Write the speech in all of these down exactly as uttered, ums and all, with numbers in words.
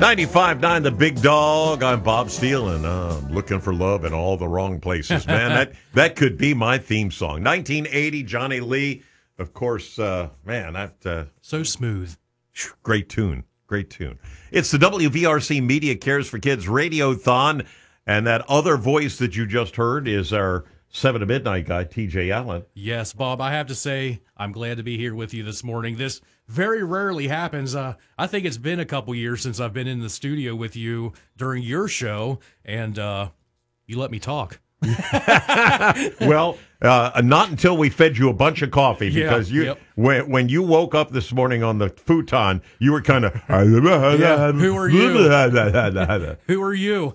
ninety-five point nine The Big Dog. I'm Bob Steele, and uh, I'm looking for love in all the wrong places, man. that that could be my theme song. nineteen eighty, Johnny Lee. Of course, uh, man, that... Uh, so smooth. Great tune. Great tune. It's the W V R C Media Cares for Kids Radiothon, and that other voice that you just heard is our seven to midnight guy, T J Allen. Yes, Bob, I have to say, I'm glad to be here with you this morning. This very rarely happens. Uh, I think it's been a couple years since I've been in the studio with you during your show, and uh, you let me talk. Well, uh, not until we fed you a bunch of coffee, because yeah, you yep. when when you woke up this morning on the futon, you were kind of yeah, who are you? Who are you?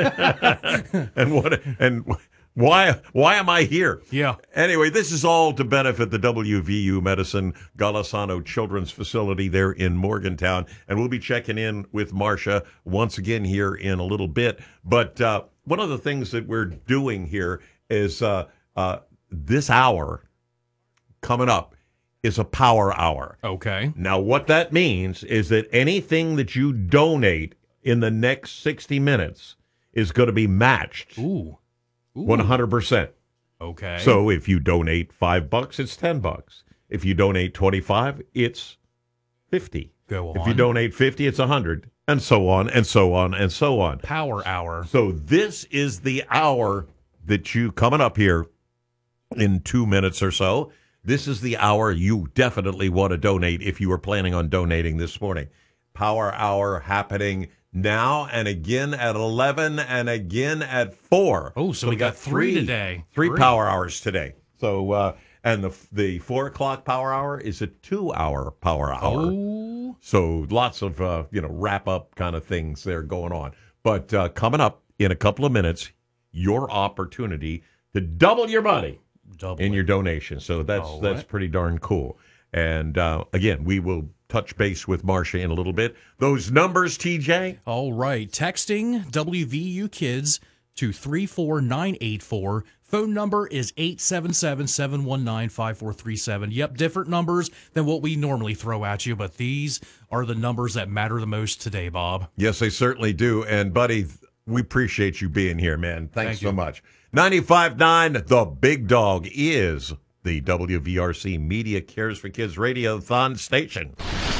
and what and why why am I here? Yeah. Anyway, this is all to benefit the W V U Medicine Golisano Children's Facility there in Morgantown, and we'll be checking in with Marcia once again here in a little bit. But uh, one of the things that we're doing here is uh, uh, this hour coming up is a power hour. Okay. Now, what that means is that anything that you donate in the next sixty minutes is going to be matched. Ooh. Ooh. one hundred percent. Okay. So if you donate five bucks, it's ten bucks. If you donate twenty-five, it's fifty. Go on. If you donate fifty, it's one hundred. And so on, and so on, and so on. Power hour. So this is the hour that you, coming up here in two minutes or so, this is the hour you definitely want to donate if you were planning on donating this morning. Power hour happening now and again at eleven and again at four. Oh, so, so we got, got three, three today. Three, three power hours today. So, uh, and the the four o'clock power hour is a two-hour power hour. Oh. So lots of, uh, you know, wrap-up kind of things there going on. But uh, coming up in a couple of minutes, your opportunity to double your money double in it. your donation. So that's oh, that's what? pretty darn cool. And, uh, again, we will touch base with Marcia in a little bit. Those numbers, T J? All right. Texting W V U Kids to three four nine eight four. Phone number is eight seven seven, seven one nine, five four three seven. Yep, different numbers than what we normally throw at you, but these are the numbers that matter the most today, Bob. Yes, they certainly do. And, buddy, we appreciate you being here, man. Thanks Thank so you. much. ninety-five point nine The Big Dog is the W V R C Media Cares for Kids Radiothon station.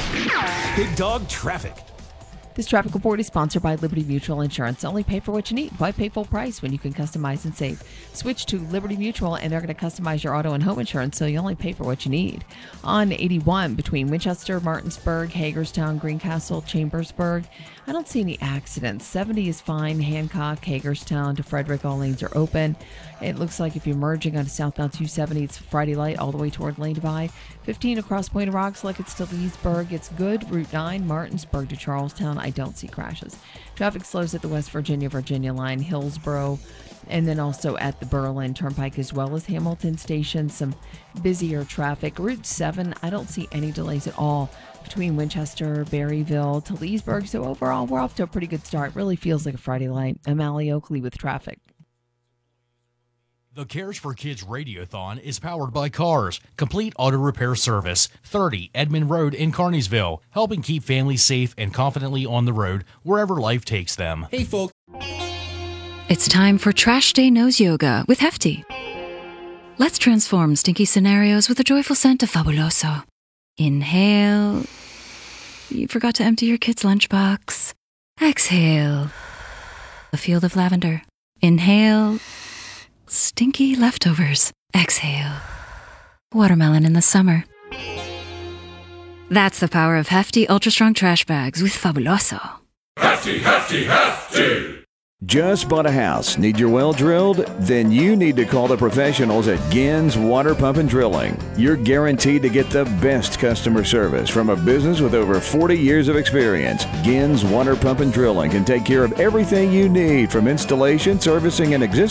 Big Dog Traffic. This traffic report is sponsored by Liberty Mutual Insurance. Only pay for what you need. Why pay full price when you can customize and save? Switch to Liberty Mutual and they're going to customize your auto and home insurance so you only pay for what you need. On eighty-one between Winchester, Martinsburg, Hagerstown, Greencastle, Chambersburg, I don't see any accidents. seventy is fine. Hancock, Hagerstown to Frederick, all lanes are open. It looks like if you're merging onto southbound two seventy, it's Friday Light all the way toward Lane Divide. fifteen across Point of Rocks like it's to Leesburg. It's good. Route nine, Martinsburg to Charlestown. I don't see crashes. Traffic slows at the West Virginia, Virginia line, Hillsborough, and then also at the Berlin Turnpike as well as Hamilton Station. Some busier traffic. Route seven, I don't see any delays at all between Winchester, Berryville to Leesburg. So overall, we're off to a pretty good start. Really feels like a Friday Light. I'm Allie Oakley with traffic. The Cares for Kids Radiothon is powered by Cars, complete auto repair service, thirty Edmond Road in Carneysville, helping keep families safe and confidently on the road wherever life takes them. Hey, folks. It's time for Trash Day Nose Yoga with Hefty. Let's transform stinky scenarios with a joyful scent of Fabuloso. Inhale. You forgot to empty your kid's lunchbox. Exhale. A field of lavender. Inhale. Stinky leftovers. Exhale. Watermelon in the summer. That's the power of Hefty Ultra Strong Trash Bags with Fabuloso. Hefty, hefty, hefty! Just bought a house? Need your well drilled? Then you need to call the professionals at Gins Water Pump and Drilling. You're guaranteed to get the best customer service from a business with over forty years of experience. Gins Water Pump and Drilling can take care of everything you need from installation, servicing, and existing